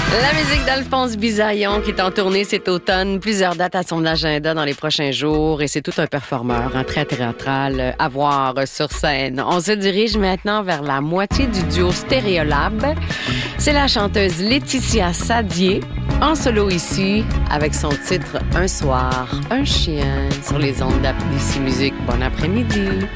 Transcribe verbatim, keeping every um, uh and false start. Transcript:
La musique d'Alphonse Bisaillon qui est en tournée cet automne. Plusieurs dates à son agenda dans les prochains jours. Et c'est tout un performeur, un très théâtral à voir sur scène. On se dirige maintenant vers la moitié du duo Stéréolab. C'est la chanteuse Laetitia Sadier, en solo ici, avec son titre « Un soir, un chien » sur les ondes d'Ici Musique. Bon après-midi.